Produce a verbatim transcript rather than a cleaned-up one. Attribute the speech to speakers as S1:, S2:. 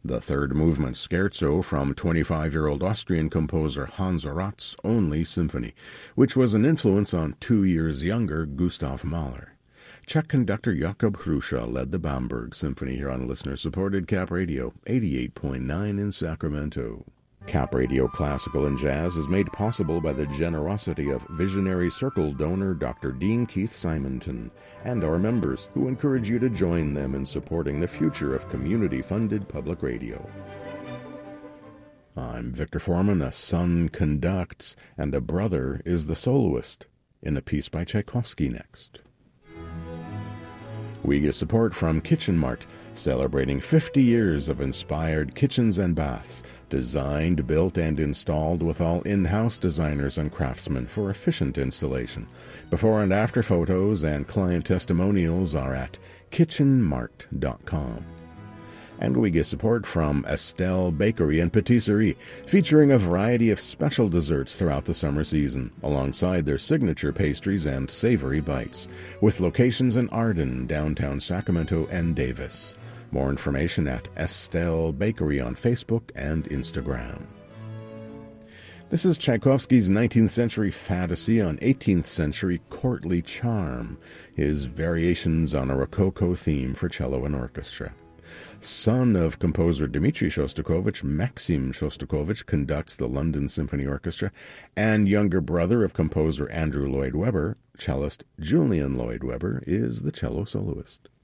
S1: The third movement, Scherzo, from twenty-five-year-old Austrian composer Hans Rath's only symphony, which was an influence on two years younger Gustav Mahler. Czech conductor Jakub Hruša led the Bamberg Symphony here on listener-supported Cap Radio, eighty-eight point nine in Sacramento. Cap Radio Classical and Jazz is made possible by the generosity of visionary Circle donor Doctor Dean Keith Simonton and our members, who encourage you to join them in supporting the future of community-funded public radio. I'm Victor Foreman. A son conducts, and a brother is the soloist, in a piece by Tchaikovsky next. We get support from Kitchen Mart, celebrating fifty years of inspired kitchens and baths, designed, built, and installed with all in-house designers and craftsmen for efficient installation. Before and after photos and client testimonials are at kitchen mart dot com. And we get support from Estelle Bakery and Patisserie, featuring a variety of special desserts throughout the summer season, alongside their signature pastries and savory bites, with locations in Arden, downtown Sacramento, and Davis. More information at Estelle Bakery on Facebook and Instagram. This is Tchaikovsky's nineteenth century fantasy on eighteenth century courtly charm, his variations on a Rococo theme for cello and orchestra. Son of composer Dmitri Shostakovich, Maxim Shostakovich conducts the London Symphony Orchestra, and younger brother of composer Andrew Lloyd Webber, cellist Julian Lloyd Webber is the cello soloist.